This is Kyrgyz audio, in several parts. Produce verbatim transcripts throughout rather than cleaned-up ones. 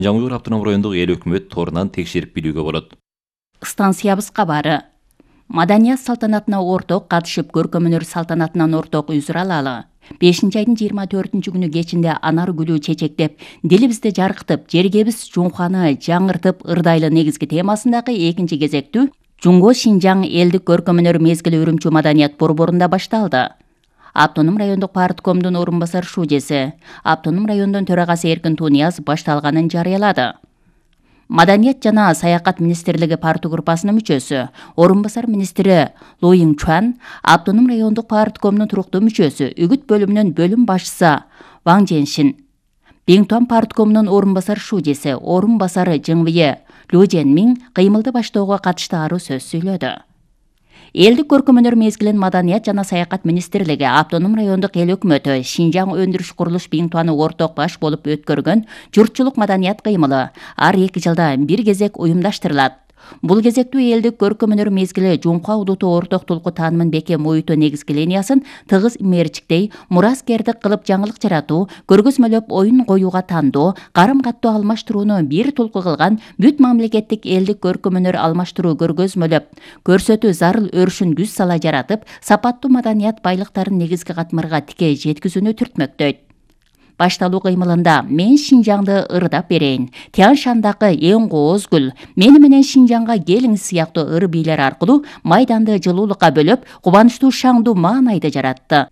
Жаңы Уйгур автоном райондук эл өкмөт торунан текшерип билүүгө болот. Станциябыз кабары. Маданият салтанатына орток катышып көркөмөнөр салтанатынан орток үзүр алалы. бешинчи айдын жыйырма төртүнчү күнү кечинде анар гүлү чечектеп, дилибизди жаркытып, жергебиз Жунханы жаңыртып ырдайлы негизги темасындагы экинчи кезектүү Жунго Шинжаң элдик көркөмөнөр мезгили Үрүмчү маданият борборунда башталды. Автоном райондук парткомдун орун басар шужеси, Автоном райондун төрагасы Эркин Тунияз башталганын жарыялады. Маданият жана саякат министрлиги парты группасынын мүчөсү, орун басар министри Лу Йиңчуан, Автоном райондук парткомдун туруктуу мүчөсү, үгүт бөлүмүнүн бөлүм башчысы Ваң Женшин, Биңтуан парткомунун орун басар шужеси, орун басары Жыңвие Лу Женмиң кыймылды баштоого катышты аруу сөз сүйлөдү. Элдик көркөмөнөр мезгилин Маданият жана саякат министрлиги, Автоном райондук эл өкмөтү, Шинжаң өндүрүш курулуш Биңтуаны орток баш болуп өткөргөн журтчулук маданият кыймылы ар эки жылда бир кезек уюмдаштырылат. Бул кезектүү элдик көркөмөнөр мезгили Жунха удуту орток тулку таанымын бекем оюуту негизги линиясын тыгыз мерчиктей, мураскердик кылып жаңылык жаратуу, көргөзмөлөп оюн коюуга тандоо, карым каттоо алмаштырууну бир тулку кылган бүт мамлекеттик элдик көркөмөнөр алмаштыруу көргөзмөлөп көрсөтүү зарыл өрүшүн күз сала жаратып, сапаттуу маданият байлыктарын негизги катмарга тикей жеткизүүнү түртмөктөйт. Башталуу кыймылында мен Шинжаңды ырдап берейин, Тянь Шандагы эң кооз гүл, мени менен Шинжаңга келиңиз сыяктуу ыр бийлер аркылуу майданды жылуулукка бөлөп, кубанычтуу шаңдуу маанайды жаратты.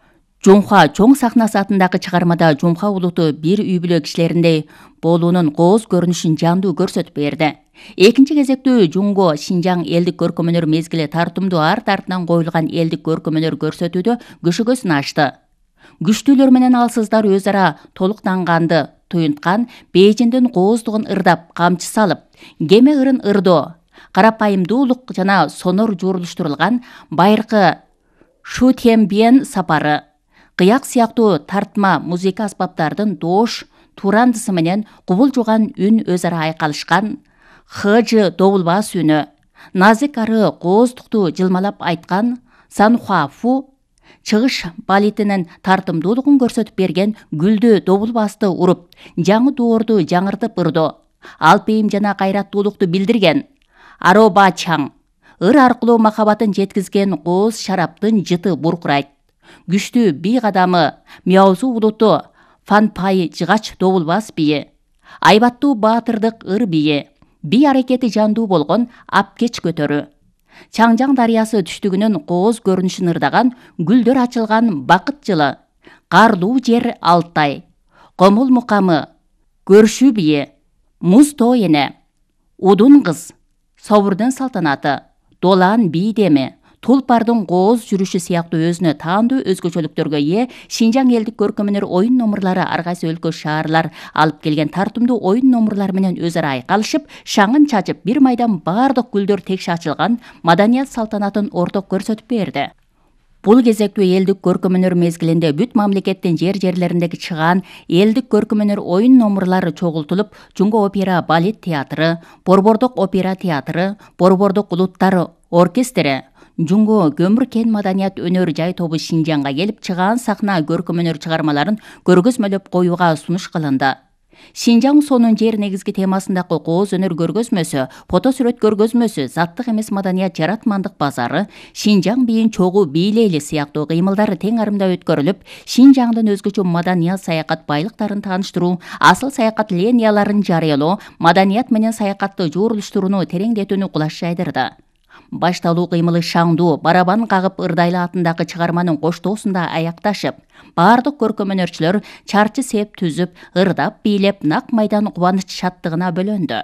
Жунха чоң сахнасы атындагы чыгармада Жунха улуту бир үй бүлө кишилериндей болуунун кооз көрүнүшүн жандуу көрсөтүп берди. Экинчи кезектүү Жунго Шинжаң элдик көркөмөнөр мезгили тартымдуу арт артынан коюлган элдик көркөмөнөр көрсөтүүдө көшөгөсүн ачты. Күчтүүлөр менен алсыздар өз ара толуктанганды туюнткан, Бейжиңдин кооздугун ырдап, камчы салып, кеме ырын ырдоо, карапайымдуулук жана сонор журулуштурулган байыркы Шу Тяньбиен сапары, кыяк сыяктуу тартма музыка аспаптардын доош турандысы менен кубулжуган үн өз ара айкалышкан, Хыжы добулбас үнү, назик ары кооздукту жылмалап айткан Санхуафу чыгыш балетинин тартымдуулугун көрсөтүп берген гүлдү добулбасты уруп, жаңы доорду жаңыртып ырдоо, алпейим жана кайраттуулукту билдирген Ароба Чаң, ыр аркылуу махабатын жеткизген кооз шараптын жыты буркурайт. Күчтүү бий кадамы Мяузу улуту Фанпай жыгач добулбас бийи, айбаттуу баатырдык ыр бийи, бий аракети жандуу болгон Апкеч көтөрү, Чаңжаң дарыясы түштүгүнүн кооз көрүнүшүн ырдаган гүлдөр ачылган бакыт жылы, Карлуу жер Алтай, Комул мукамы, Көршүү бийи, Муз тоо эне, Удун кыз, Собурдун салтанаты, Долан бий деми, Тулпардын кооз жүрүшү сыяктуу өзүнө таандуу өзгөчөлүктөргө ээ Шинжаң элдик көркөмөнөр оюн номурлары ар кайсы өлкө шаарлар алып келген тартымдуу оюн номурлар менен өз ара айкалышып, шаңын чачып, бир майдан баардык гүлдөр текши ачылган маданият салтанатын орток көрсөтүп берди. Бул кезектүү элдик көркөмөнөр мезгилинде бүт мамлекеттин жер-жерлериндеги чыгаан элдик көркөмөнөр оюн номурлары чогултулуп, Жунго опера балет театры, Борбордук опера театры, Борбордук улуттар оркестри, Жунго көмүр кен маданият өнөр жай тобу Шинжаңга келип, чыгаан сахна көркөмөнөр чыгармаларын көргөзмөлөп коюуга сунуш кылынды. Шинжаң сонун жер негизги темасындагы кооз өнөр көргөзмөсү, фото сүрөт көргөзмөсү, заттык эмес маданият жаратмандык базары, Шинжаң бийин чогуу бийлейли сыяктуу кыймылдары тең арымда өткөрүлүп, Шинжаңдын өзгөчө маданият саякат байлыктарын тааныштыруу, асыл саякат линияларын жарыялоо, маданият менен саякатты журулуштурууну тереңдетүүнү кулаш жайдырды. Башталуу кыймылы шаңдуу, барабан кагып ырдайлы атындагы чыгарманын коштоосунда аякташып, баардык көркөмөнөрчүлөр чарчы сеп түзүп, ырдап, бийлеп, нак майдан кубаныч шаттыгына бөлөндү.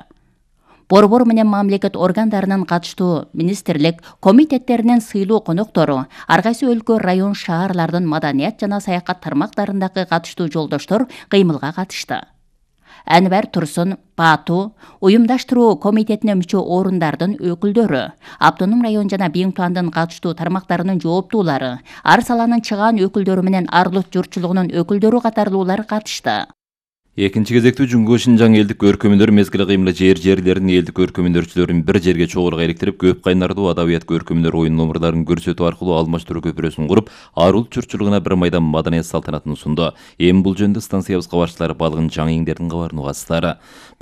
Борбор менен мамлекет органдарынын катыштуу министрлик, комитеттеринин сыйлуу коноктору, ар кайсы өлкө, район, шаарлардын маданият жана саякат тармактарындагы катыштуу жолдоштор кыймылга катышты. Әнвар Турсун, Бату, уюмдаштыруу комитетине мүчө орундардын өкүлдөрү, Автоном район жана Биңтуандын катыштуу тармактарынын жооптуулары, ар саланын чыгаан өкүлдөрү менен Арлут журтчулугунун өкүлдөрү катарлуулар катышты. Экинчи кезекте Жүнгө Шинжаң элдик көркөмөнөр мезгили кыймылы жер жерлерин элдик көркөмөнөрчүлөрүн bir жерге чогулук эликтирип, көп кайнардуу адабият көркөмөнөр оюн номурларын көрсөтүү аркылуу алмаштыруу көпүрөсүн куруп, ар улут журтчулугуна бир майдан маданият салтанатын сунду. Эми бул жөнүндө станциябызга башчылары Балгын Жаңиңдердин кабарын угасыздар.